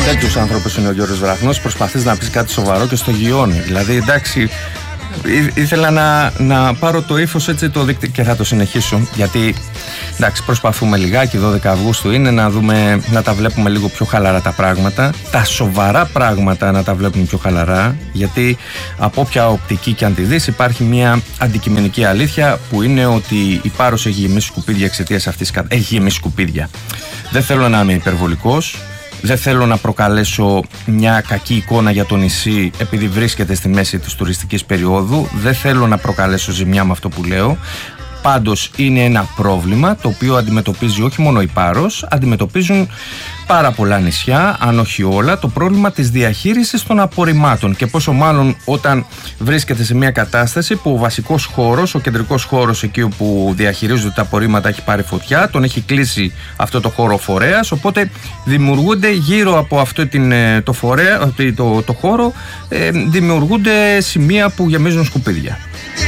Τέτοιους άνθρωπους είναι ο Γιώργος Βραχνός. Προσπαθείς να πεις κάτι σοβαρό και στο γιώνει. Δηλαδή, εντάξει, ήθελα να πάρω το ύφος έτσι το δίκτυο και θα το συνεχίσω. Γιατί, εντάξει, προσπαθούμε λιγάκι. 12 Αυγούστου είναι να τα βλέπουμε λίγο πιο χαλαρά τα πράγματα. Τα σοβαρά πράγματα να τα βλέπουμε πιο χαλαρά. Γιατί από όποια οπτική και αν τη δεις, υπάρχει μια αντικειμενική αλήθεια που είναι ότι η Πάρος έχει γεμίσει σκουπίδια εξαιτίας αυτής. Έχει γεμίσει σκουπίδια. Δεν θέλω να είμαι υπερβολικός. Δεν θέλω να προκαλέσω μια κακή εικόνα για το νησί επειδή βρίσκεται στη μέση της τουριστικής περίοδου. Δεν θέλω να προκαλέσω ζημιά με αυτό που λέω. Πάντως είναι ένα πρόβλημα το οποίο αντιμετωπίζει όχι μόνο η Πάρος, αντιμετωπίζουν πάρα πολλά νησιά, αν όχι όλα, το πρόβλημα της διαχείρισης των απορριμμάτων και πόσο μάλλον όταν βρίσκεται σε μια κατάσταση που ο βασικός χώρος, ο κεντρικός χώρος εκεί όπου διαχειρίζονται τα απορρίμματα έχει πάρει φωτιά, τον έχει κλείσει αυτό το χώρο φορέας, οπότε δημιουργούνται γύρω από αυτό το χώρο δημιουργούνται σημεία που γεμίζουν σκουπίδια.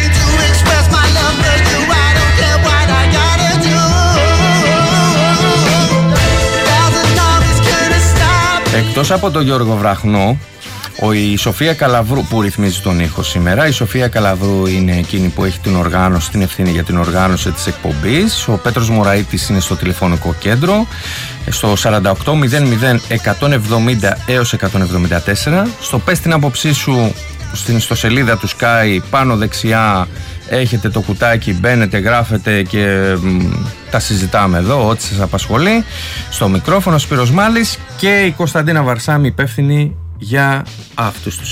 Εκτός από τον Γιώργο Βραχνό, η Σοφία Καλαβρού που ρυθμίζει τον ήχο σήμερα, η Σοφία Καλαβρού είναι εκείνη που έχει την ευθύνη για την οργάνωση της εκπομπής. Ο Πέτρος Μωραΐτης είναι στο τηλεφωνικό κέντρο, στο 48 00 170 έως 174. Στο πες την άποψή σου στην ιστοσελίδα του Sky, πάνω δεξιά έχετε το κουτάκι, μπαίνετε, γράφετε και τα συζητάμε εδώ, ό,τι σας απασχολεί. Στο μικρόφωνο Σπύρος Μάλης και η Κωνσταντίνα Βαρσάμη, υπεύθυνη για αυτούς τους